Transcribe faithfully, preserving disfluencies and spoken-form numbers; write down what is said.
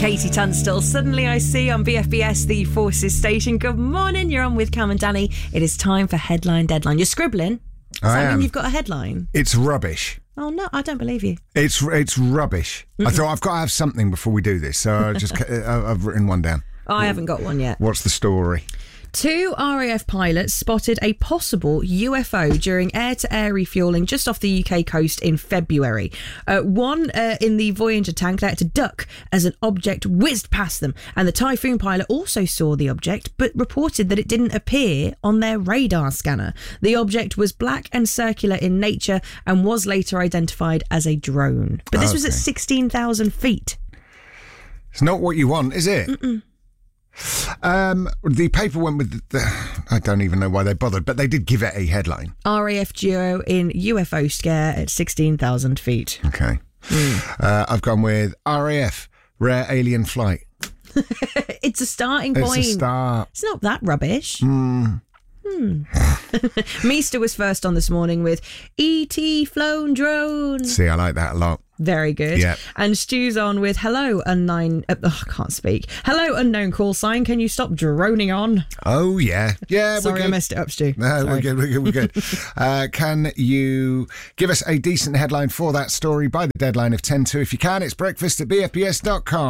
Katie Tunstall, Suddenly I See on B F B S, the Forces station. Good morning, you're on with Cam and Danny. It is time for Headline Deadline. You're scribbling? Does I that am. mean you've got a headline? It's rubbish. Oh no, I don't believe you. It's it's rubbish. Mm-mm. I thought I've got to have something before we do this, so I just I've written one down. I haven't got one yet. What's the story? Two R A F pilots spotted a possible U F O during air-to-air refuelling just off the U K coast in February. Uh, one uh, in the Voyager tank, they had to duck as an object whizzed past them. And the Typhoon pilot also saw the object, but reported that it didn't appear on their radar scanner. The object was black and circular in nature and was later identified as a drone. But this okay. was at sixteen thousand feet. It's not what you want, is it? Mm-mm. Um, the paper went with the, I don't even know why they bothered, but they did give it a headline. R A F duo in U F O scare at sixteen thousand feet. Okay. Mm. Uh, I've gone with R A F, rare alien flight. It's a starting point. It's a start. It's not that rubbish. Mm. Hmm. Meester was first on this morning with E T flown drone. See, I like that a lot. Very good. Yep. And Stu's on with hello unknown. Uh, oh, I can't speak. Hello unknown call sign. Can you stop droning on? Oh yeah, yeah. Sorry, we're good. I messed it up, Stu. No, Sorry. we're good. We're good. We're good. uh, can you give us a decent headline for that story by the deadline of ten to? If you can, it's breakfast at b f b s dot com.